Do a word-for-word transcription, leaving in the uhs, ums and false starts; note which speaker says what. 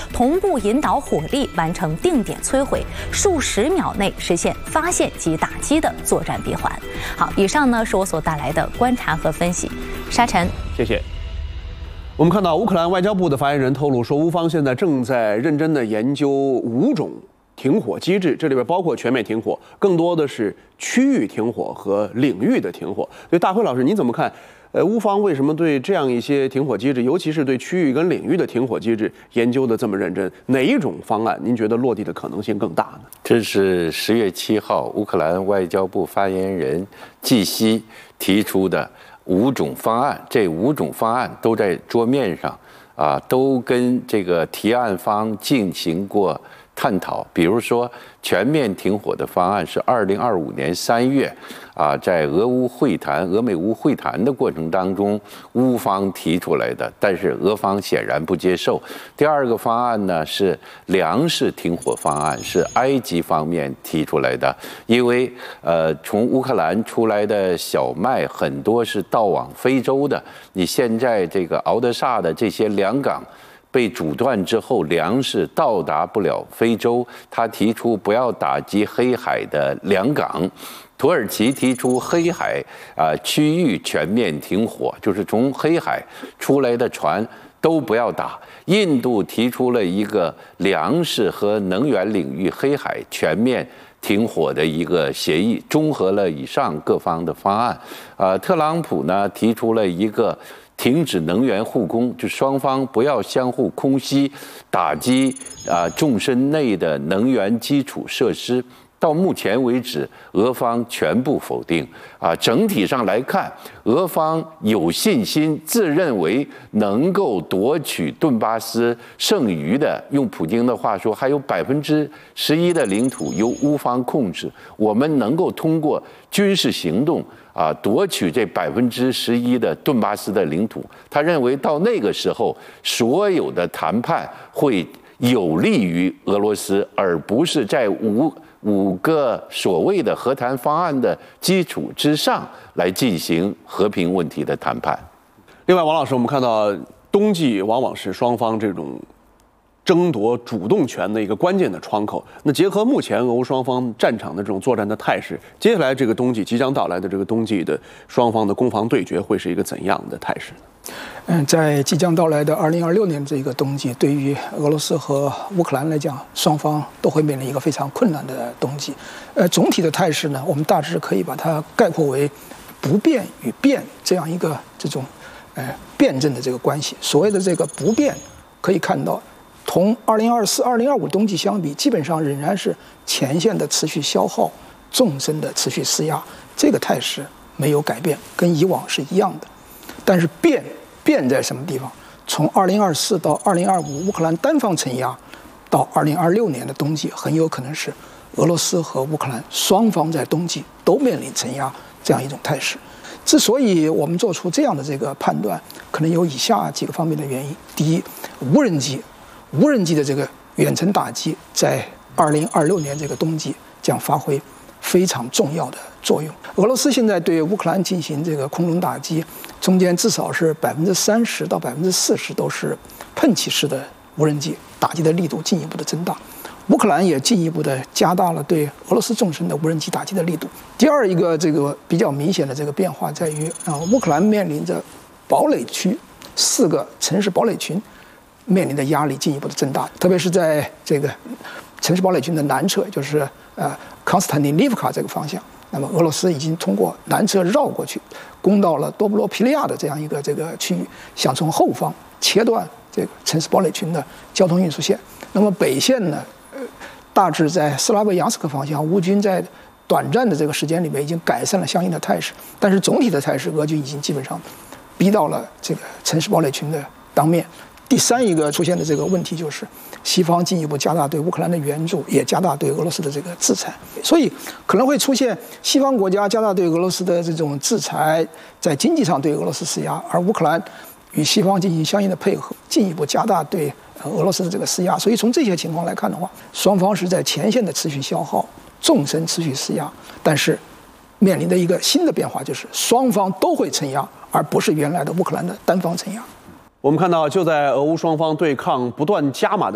Speaker 1: 同步引导火力完成定点摧毁，数十秒内实现发现及打击的作战闭环。好，以上呢是我所带来的观察和分析。沙尘，
Speaker 2: 谢谢。我们看到乌克兰外交部的发言人透露说，乌方现在正在认真的研究五种停火机制，这里边包括全面停火，更多的是区域停火和领域的停火。所以大辉老师，你怎么看？呃，乌方为什么对这样一些停火机制，尤其是对区域跟领域的停火机制研究的这么认真？哪一种方案您觉得落地的可能性更大呢？
Speaker 3: 这是十月七号乌克兰外交部发言人季希提出的五种方案，这五种方案都在桌面上啊，都跟这个提案方进行过探讨。比如说，全面停火的方案是二零二五年三月啊，在俄乌会谈、俄美乌会谈的过程当中，乌方提出来的，但是俄方显然不接受。第二个方案呢是粮食停火方案，是埃及方面提出来的，因为呃，从乌克兰出来的小麦很多是到往非洲的，你现在这个敖德萨的这些粮港被阻断之后，粮食到达不了非洲，他提出不要打击黑海的粮港。土耳其提出黑海啊、呃、区域全面停火，就是从黑海出来的船都不要打。印度提出了一个粮食和能源领域黑海全面停火的一个协议，综合了以上各方的方案。呃，特朗普呢提出了一个停止能源互攻，就双方不要相互空袭，打击啊、呃、纵深内的能源基础设施。到目前为止，俄方全部否定啊。整体上来看，俄方有信心，自认为能够夺取顿巴斯剩余的，用普京的话说，还有百分之十一的领土由乌方控制，我们能够通过军事行动啊夺取这百分之十一的顿巴斯的领土。他认为到那个时候，所有的谈判会有利于俄罗斯，而不是在无。五个所谓的和谈方案的基础之上来进行和平问题的谈判。
Speaker 2: 另外，王老师，我们看到冬季往往是双方这种争夺主动权的一个关键的窗口。那结合目前俄乌双方战场的这种作战的态势，接下来这个冬季即将到来的这个冬季的双方的攻防对决会是一个怎样的态势呢？
Speaker 4: 嗯，在即将到来的二零二六年这个冬季，对于俄罗斯和乌克兰来讲，双方都会面临一个非常困难的冬季。呃，总体的态势呢，我们大致可以把它概括为不变与变这样一个这种呃辩证的这个关系。所谓的这个不变，可以看到，同二零二四、二零二五冬季相比，基本上仍然是前线的持续消耗、纵深的持续施压，这个态势没有改变，跟以往是一样的。但是变变在什么地方？从二零二四到二零二五，乌克兰单方承压，到二零二六年的冬季，很有可能是俄罗斯和乌克兰双方在冬季都面临承压这样一种态势。之所以我们做出这样的这个判断，可能有以下几个方面的原因：第一，无人机，无人机的这个远程打击，在二零二六年这个冬季将发挥非常重要的作用。俄罗斯现在对乌克兰进行这个空中打击，中间至少是百分之三十到百分之四十都是喷气式的无人机，打击的力度进一步的增大。乌克兰也进一步的加大了对俄罗斯纵深的无人机打击的力度。第二一个这个比较明显的这个变化在于啊，乌克兰面临着堡垒区四个城市堡垒群面临的压力进一步的增大，特别是在这个城市堡垒群的南侧，就是呃康斯坦丁尼夫卡这个方向。那么俄罗斯已经通过南侧绕过去，攻到了多布罗皮利亚的这样一个这个区域，想从后方切断这个城市堡垒群的交通运输线。那么北线呢，呃，大致在斯拉维扬斯克方向，乌军在短暂的这个时间里面已经改善了相应的态势，但是总体的态势，俄军已经基本上逼到了这个城市堡垒群的当面。第三一个出现的这个问题就是，西方进一步加大对乌克兰的援助，也加大对俄罗斯的这个制裁，所以可能会出现西方国家加大对俄罗斯的这种制裁，在经济上对俄罗斯施压，而乌克兰与西方进行相应的配合，进一步加大对俄罗斯的这个施压。所以从这些情况来看的话，双方是在前线的持续消耗，纵深持续施压，但是面临的一个新的变化就是双方都会承压，而不是原来的乌克兰的单方承压。
Speaker 2: 我们看到，就在俄乌双方对抗不断加码的